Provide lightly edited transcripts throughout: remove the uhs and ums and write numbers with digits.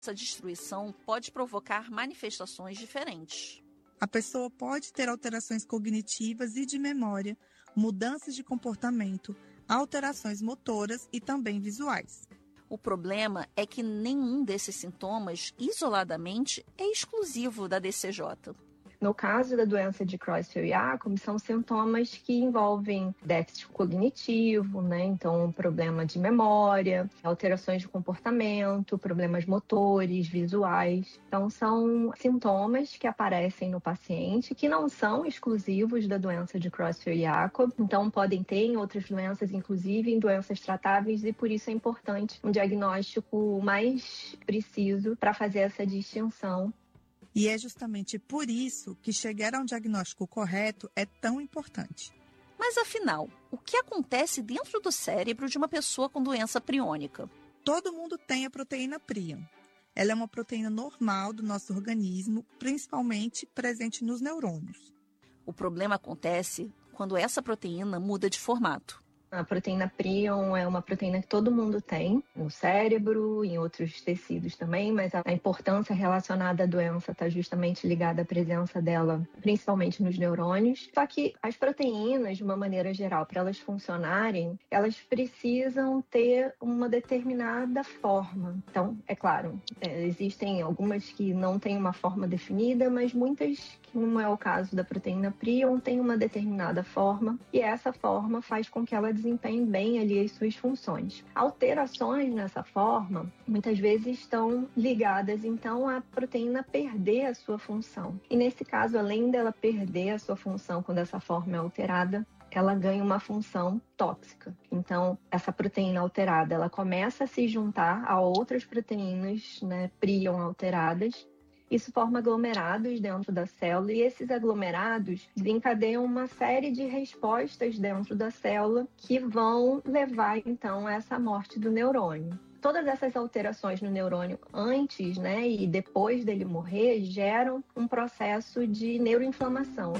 Essa destruição pode provocar manifestações diferentes. A pessoa pode ter alterações cognitivas e de memória, mudanças de comportamento, alterações motoras e também visuais. O problema é que nenhum desses sintomas, isoladamente, é exclusivo da DCJ. No caso da doença de Creutzfeldt-Jakob, são sintomas que envolvem déficit cognitivo, né? Então, problema de memória, alterações de comportamento, problemas motores, visuais. Então, são sintomas que aparecem no paciente que não são exclusivos da doença de Creutzfeldt-Jakob. Então, podem ter em outras doenças, inclusive em doenças tratáveis, e por isso é importante um diagnóstico mais preciso para fazer essa distinção. E é justamente por isso que chegar a um diagnóstico correto é tão importante. Mas afinal, o que acontece dentro do cérebro de uma pessoa com doença priônica? Todo mundo tem a proteína prion. Ela é uma proteína normal do nosso organismo, principalmente presente nos neurônios. O problema acontece quando essa proteína muda de formato. A proteína prion é uma proteína que todo mundo tem no cérebro, em outros tecidos também, mas a importância relacionada à doença está justamente ligada à presença dela, principalmente nos neurônios. Só que as proteínas, de uma maneira geral, para elas funcionarem, elas precisam ter uma determinada forma. Então, é claro, existem algumas que não têm uma forma definida, mas muitas, como é o caso da proteína prion, tem uma determinada forma, e essa forma faz com que ela desempenhe bem ali as suas funções. Alterações nessa forma, muitas vezes estão ligadas, então, à proteína perder a sua função. E nesse caso, além dela perder a sua função quando essa forma é alterada, ela ganha uma função tóxica. Então, essa proteína alterada, ela começa a se juntar a outras proteínas, né, prion alteradas. Isso forma aglomerados dentro da célula e esses aglomerados desencadeiam uma série de respostas dentro da célula que vão levar, então, a essa morte do neurônio. Todas essas alterações no neurônio antes, né, e depois dele morrer geram um processo de neuroinflamação.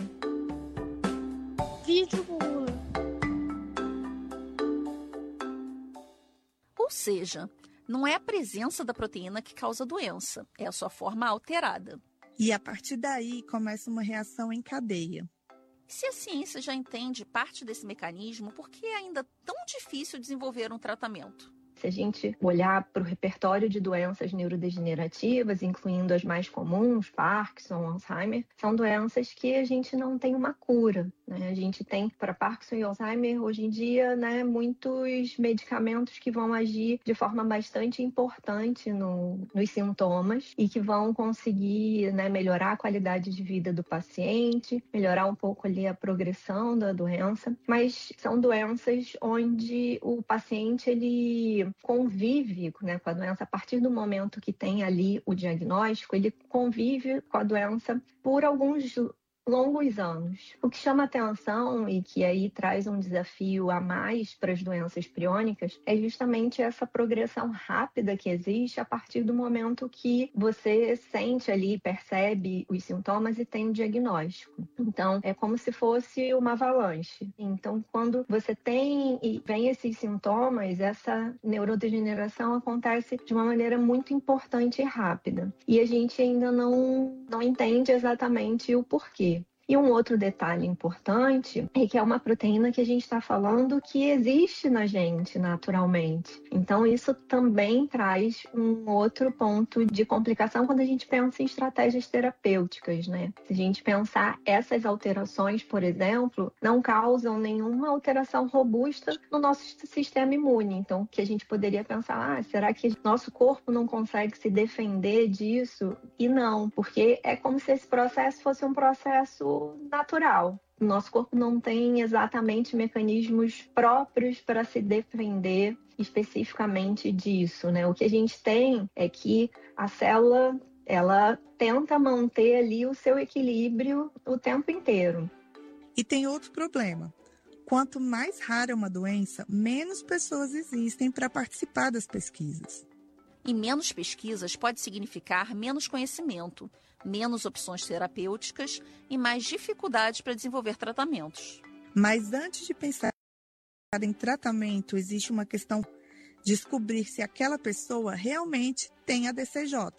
Ou seja, não é a presença da proteína que causa a doença, é a sua forma alterada. E a partir daí começa uma reação em cadeia. Se a ciência já entende parte desse mecanismo, por que é ainda tão difícil desenvolver um tratamento? Se a gente olhar para o repertório de doenças neurodegenerativas, incluindo as mais comuns, Parkinson, Alzheimer, são doenças que a gente não tem uma cura, né? A gente tem para Parkinson e Alzheimer, hoje em dia, né, muitos medicamentos que vão agir de forma bastante importante nos sintomas e que vão conseguir, né, melhorar a qualidade de vida do paciente, melhorar um pouco ali a progressão da doença, mas são doenças onde o paciente ele convive, né, com a doença a partir do momento que tem ali o diagnóstico, ele convive com a doença por alguns longos anos. O que chama atenção e que aí traz um desafio a mais para as doenças priônicas é justamente essa progressão rápida que existe a partir do momento que você sente ali, percebe os sintomas e tem o diagnóstico. Então, é como se fosse uma avalanche. Então, quando você tem e vem esses sintomas, essa neurodegeneração acontece de uma maneira muito importante e rápida. E a gente ainda não entende exatamente o porquê. E um outro detalhe importante é que é uma proteína que a gente está falando que existe na gente naturalmente. Então, isso também traz um outro ponto de complicação quando a gente pensa em estratégias terapêuticas, né? Se a gente pensar essas alterações, por exemplo, não causam nenhuma alteração robusta no nosso sistema imune. Então, que a gente poderia pensar, será que nosso corpo não consegue se defender disso? E não, porque é como se esse processo fosse um processo natural. O nosso corpo não tem exatamente mecanismos próprios para se defender especificamente disso, né? O que a gente tem é que a célula, ela tenta manter ali o seu equilíbrio o tempo inteiro. E tem outro problema. Quanto mais rara uma doença, menos pessoas existem para participar das pesquisas. E menos pesquisas pode significar menos conhecimento, menos opções terapêuticas e mais dificuldades para desenvolver tratamentos. Mas antes de pensar em tratamento, existe uma questão: descobrir se aquela pessoa realmente tem a DCJ.